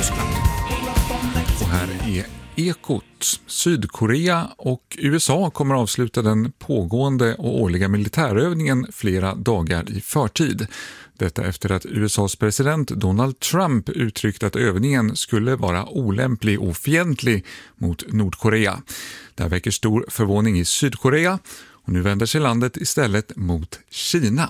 Tyskland. Och här är Ekot. Sydkorea och USA kommer att avsluta den pågående och årliga militärövningen flera dagar i förtid. Detta efter att USAs president Donald Trump uttryckt att övningen skulle vara olämplig och fientlig mot Nordkorea. Det här väcker stor förvåning i Sydkorea och nu vänder sig landet istället mot Kina.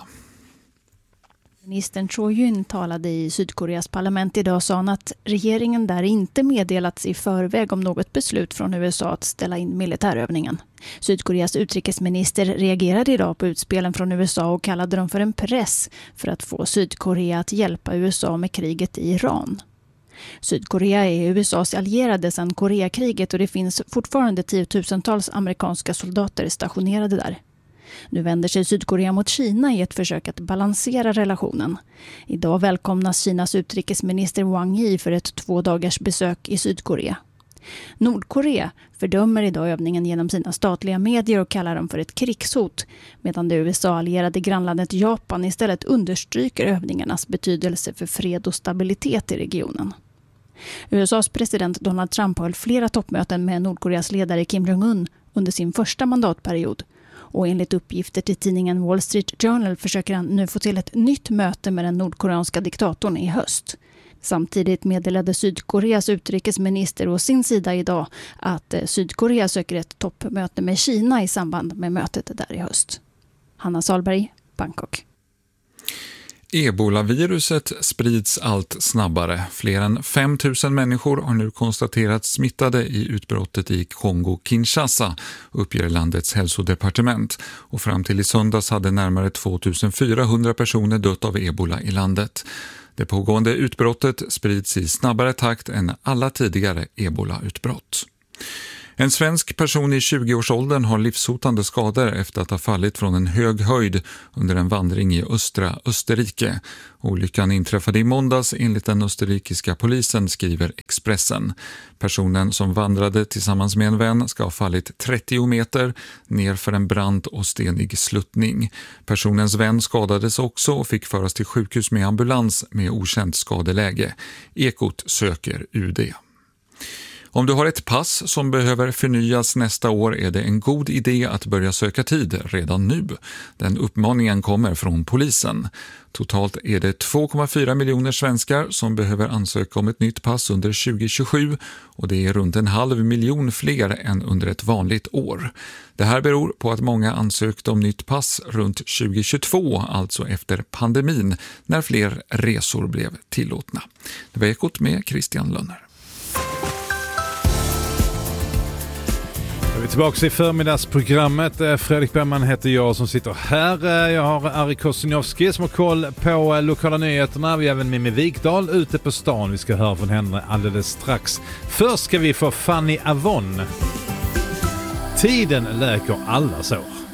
Ministern Cho Yun talade i Sydkoreas parlament idag och sa att regeringen där inte meddelats i förväg om något beslut från USA att ställa in militärövningen. Sydkoreas utrikesminister reagerade idag på utspelen från USA och kallade dem för en press för att få Sydkorea att hjälpa USA med kriget i Iran. Sydkorea är USAs allierade sedan Koreakriget och det finns fortfarande tiotusentals amerikanska soldater stationerade där. Nu vänder sig Sydkorea mot Kina i ett försök att balansera relationen. Idag välkomnas Kinas utrikesminister Wang Yi för ett 2 dagars besök i Sydkorea. Nordkorea fördömer idag övningen genom sina statliga medier och kallar dem för ett krigshot, medan det USA-allierade grannlandet Japan istället understryker övningarnas betydelse för fred och stabilitet i regionen. USAs president Donald Trump höll flera toppmöten med Nordkoreas ledare Kim Jong-un under sin första mandatperiod. Och enligt uppgifter till tidningen Wall Street Journal försöker han nu få till ett nytt möte med den nordkoreanska diktatorn i höst. Samtidigt meddelade Sydkoreas utrikesminister å sin sida idag att Sydkorea söker ett toppmöte med Kina i samband med mötet där i höst. Hanna Salberg, Bangkok. Ebola-viruset sprids allt snabbare. Fler än 5 000 människor har nu konstaterats smittade i utbrottet i Kongo-Kinshasa, uppger landets hälsodepartement. Och fram till i söndags hade närmare 2 400 personer dött av ebola i landet. Det pågående utbrottet sprids i snabbare takt än alla tidigare ebola-utbrott. En svensk person i 20-årsåldern har livshotande skador efter att ha fallit från en hög höjd under en vandring i östra Österrike. Olyckan inträffade i måndags enligt den österrikiska polisen, skriver Expressen. Personen som vandrade tillsammans med en vän ska ha fallit 30 meter ner för en brant och stenig sluttning. Personens vän skadades också och fick föras till sjukhus med ambulans med okänt skadeläge. Ekot söker UD. Om du har ett pass som behöver förnyas nästa år är det en god idé att börja söka tid redan nu. Den uppmaningen kommer från polisen. Totalt är det 2,4 miljoner svenskar som behöver ansöka om ett nytt pass under 2027 och det är runt 500 000 fler än under ett vanligt år. Det här beror på att många ansökte om nytt pass runt 2022, alltså efter pandemin, när fler resor blev tillåtna. Det var Ekot med Christian Lönner. Vi är tillbaka i förmiddagsprogrammet. Fredrik Bergman heter jag som sitter här. Jag har Ari Kossinowski som har koll på lokala nyheterna. Vi har även Mimmi Wikdahl ute på stan. Vi ska höra från henne alldeles strax. Först ska vi få Fanny Avon. Tiden läker alla sår.